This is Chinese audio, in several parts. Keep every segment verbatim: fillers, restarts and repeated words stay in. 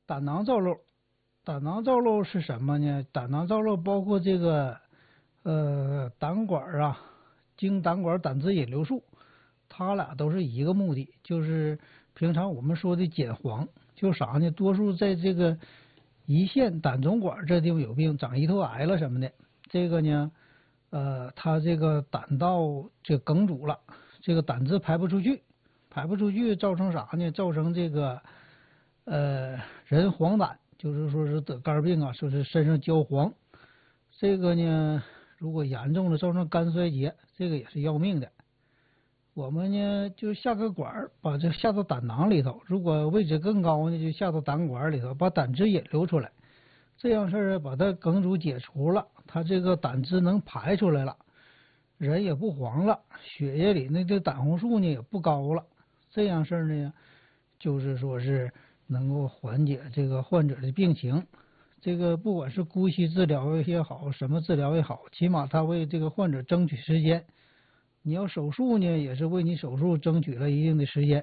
胆囊造瘘，胆囊造瘘是什么呢？胆囊造瘘包括这个呃胆管啊，经胆管胆汁引流术，它俩都是一个目的，就是平常我们说的碱黄，就啥呢？多数在这个胰腺胆总管这地方有病，长胰头癌了什么的，这个呢，呃，它这个胆道这梗阻了，这个胆汁排不出去，排不出去造成啥呢？造成这个呃人黄疸，就是说是得肝病啊，说是身上焦黄，这个呢，如果严重了造成肝衰竭，这个也是要命的。我们呢就下个管儿，把这下到胆囊里头，如果位置更高呢，就下到胆管里头，把胆汁引流出来。这样事儿把它梗阻解除了，它这个胆汁能排出来了，人也不黄了，血液里那这胆红素呢也不高了。这样事儿呢，就是说是能够缓解这个患者的病情。这个不管是姑息治疗也好，什么治疗也好，起码他为这个患者争取时间。你要手术呢，也是为你手术争取了一定的时间。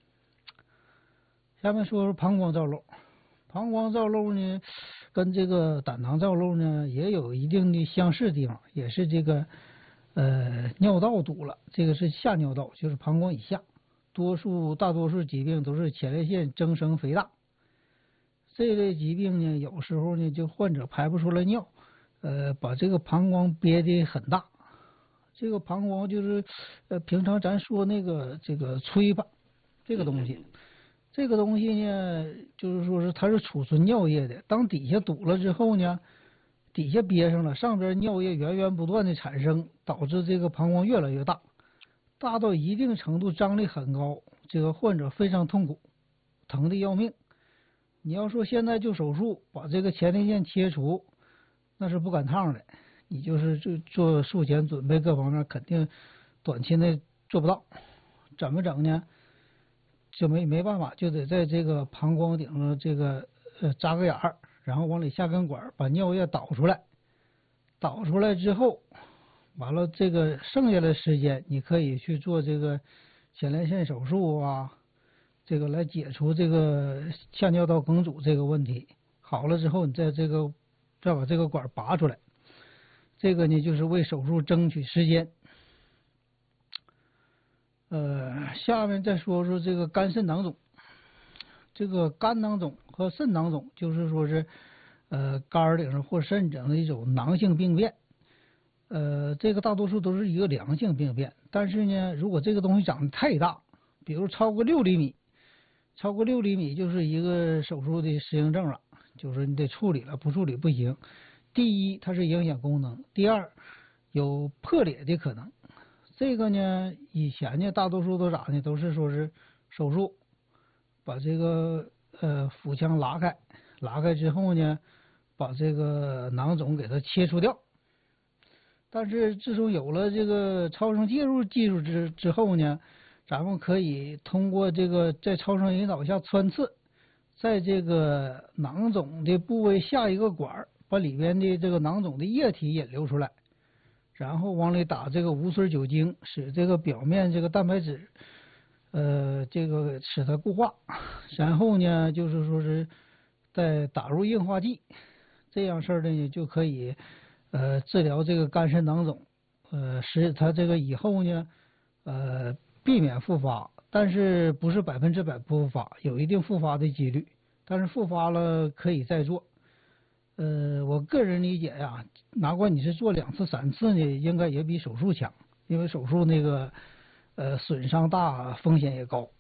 下面说说膀胱造瘘，膀胱造瘘呢，跟这个胆囊造瘘呢也有一定的相似地方，也是这个呃尿道堵了，这个是下尿道，就是膀胱以下。多数大多数疾病都是前列腺增生肥大。这类疾病呢，有时候呢就患者排不出来尿，呃，把这个膀胱憋得很大。这个膀胱就是，呃，平常咱说那个这个吹吧，这个东西，这个东西呢，就是说是它是储存尿液的。当底下堵了之后呢，底下憋上了，上边尿液源源不断的产生，导致这个膀胱越来越大，大到一定程度，张力很高，这个患者非常痛苦，疼得要命。你要说现在就手术把这个前列腺切除，那是不赶趟的。你就是做做术前准备各方面肯定短期内做不到，怎么整呢？就没没办法，就得在这个膀胱顶上这个呃扎个眼儿，然后往里下根管，把尿液导出来。导出来之后，完了这个剩下的时间，你可以去做这个前列腺手术啊，这个来解除这个下尿道梗阻这个问题。好了之后，你再这个再把这个管拔出来。这个呢，就是为手术争取时间。呃，下面再说说这个肝肾囊肿。这个肝囊肿和肾囊肿，就是说是呃肝顶上或肾顶的一种囊性病变。呃，这个大多数都是一个良性病变，但是呢，如果这个东西长得太大，比如超过六厘米，超过六厘米就是一个手术的适应症了，就是你得处理了，不处理不行。第一，它是影响功能；第二，有破裂的可能。这个呢，以前呢，大多数都咋呢？都是说是手术，把这个呃腹腔拉开，拉开之后呢，把这个囊肿给它切除掉。但是自从有了这个超声介入技术之之后呢，咱们可以通过这个在超声引导下穿刺，在这个囊肿的部位下一个管儿。把里边的这个囊肿的液体引流出来，然后往里打这个无水酒精，使这个表面这个蛋白质，呃，这个使它固化，然后呢，就是说是再打入硬化剂，这样事儿呢就可以呃治疗这个肝肾囊肿，呃，使它这个以后呢，呃，避免复发，但是不是百分之百不复发，有一定复发的几率，但是复发了可以再做。呃，我个人理解呀，哪管你是做两次、三次呢，应该也比手术强，因为手术那个呃损伤大，风险也高。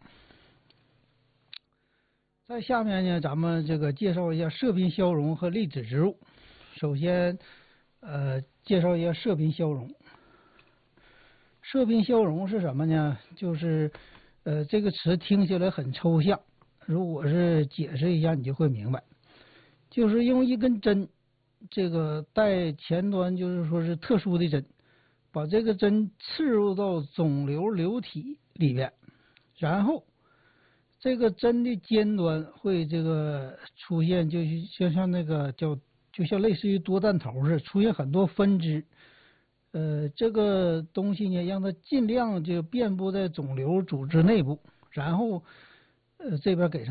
在下面呢，咱们这个介绍一下射频消融和粒子植入。首先，呃，介绍一下射频消融。射频消融是什么呢？就是呃这个词听起来很抽象，如果是解释一下，你就会明白。就是用一根针，这个带前端就是说是特殊的针，把这个针刺入到肿瘤瘤体里边，然后这个针的尖端会这个出现，就是就像那个叫，就像类似于多弹头似的，出现很多分支。呃，这个东西呢，让它尽量就遍布在肿瘤组织内部，然后呃这边给上。